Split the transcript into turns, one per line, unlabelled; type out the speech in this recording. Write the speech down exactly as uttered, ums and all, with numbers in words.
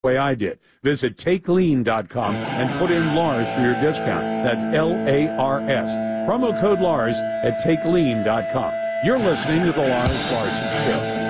way I did. Visit take lean dot com and put in Lars for your discount. That's L A R S. Promo code Lars at take lean dot com. You're listening to the Lars Larson Show.